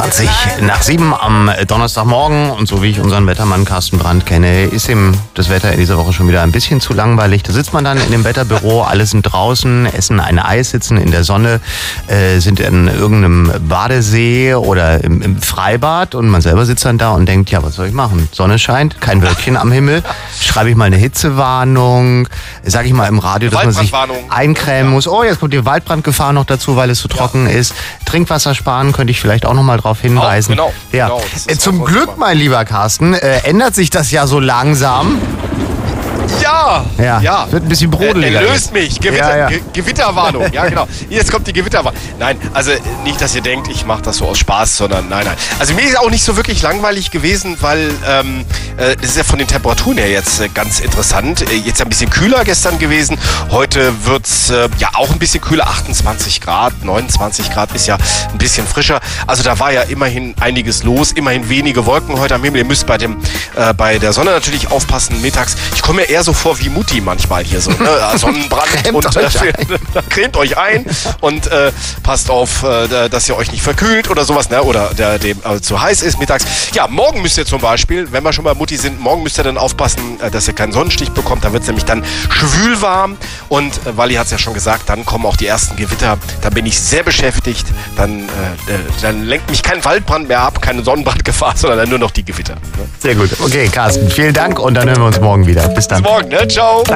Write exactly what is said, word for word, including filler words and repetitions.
zwanzig nach sieben am Donnerstagmorgen. Und so wie ich unseren Wettermann Carsten Brandt kenne, ist ihm das Wetter in dieser Woche schon wieder ein bisschen zu langweilig. Da sitzt man dann in dem Wetterbüro, alle sind draußen, essen ein Eis, sitzen in der Sonne, äh, sind in irgendeinem Badesee oder im, im Freibad und man selber sitzt dann da und denkt, ja, was soll ich machen? Sonne scheint, kein Wölkchen am Himmel. Schreibe ich mal eine Hitzewarnung, sage ich mal im Radio, dass man sich eincremen muss. Oh, jetzt kommt die Waldbrandgefahr noch dazu, weil es so trocken ja. ist. Trinkwasser sparen, könnte ich vielleicht auch noch mal darauf hinweisen. Auch, genau, ja. genau, äh, zum Glück, mein lieber Carsten, äh, ändert sich das ja so langsam. Ja, ja, ja. Wird ein bisschen brodeliger. Er löst mich. Gewitter, ja, ja. Ge Gewitterwarnung. Ja, genau. Jetzt kommt die Gewitterwarnung. Nein, also nicht, dass ihr denkt, ich mache das so aus Spaß, sondern nein, nein. Also mir ist auch nicht so wirklich langweilig gewesen, weil ähm, äh, das ist ja von den Temperaturen her jetzt äh, ganz interessant. Äh, jetzt ein bisschen kühler gestern gewesen. Heute wird es äh, ja auch ein bisschen kühler. achtundzwanzig Grad, neunundzwanzig Grad ist ja ein bisschen frischer. Also da war ja immerhin einiges los. Immerhin wenige Wolken heute am Himmel. Ihr müsst bei, dem, äh, bei der Sonne natürlich aufpassen mittags. Ich komme mir eher so vor wie Mutti manchmal hier so, ne? Sonnenbrand cremt und euch äh, cremt euch ein und äh, passt auf, äh, dass ihr euch nicht verkühlt oder sowas, ne? Oder der, dem äh, zu heiß ist mittags. Ja, morgen müsst ihr zum Beispiel, wenn wir schon bei Mutti sind, morgen müsst ihr dann aufpassen, äh, dass ihr keinen Sonnenstich bekommt. Da wird es nämlich dann schwülwarm und äh, Wally hat es ja schon gesagt, dann kommen auch die ersten Gewitter. Da bin ich sehr beschäftigt. Dann, äh, dann lenkt mich kein Waldbrand mehr ab, keine Sonnenbrandgefahr, sondern dann nur noch die Gewitter. Ne? Sehr gut. Okay, Carsten, vielen Dank und dann hören wir uns morgen wieder. Bis dann. Bis morgen, ne? Ciao.